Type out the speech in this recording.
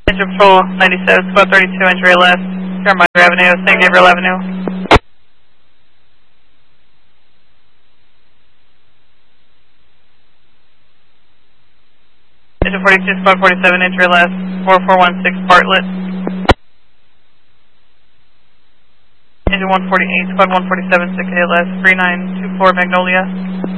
Engine Patrol 97, Squad 32, entry left, Carmichael Avenue, St. Gabriel Avenue. Engine 42, Squad 47, entry left, 4416 Bartlett. Engine 148, Squad 147, 6 ALS, 3924 Magnolia.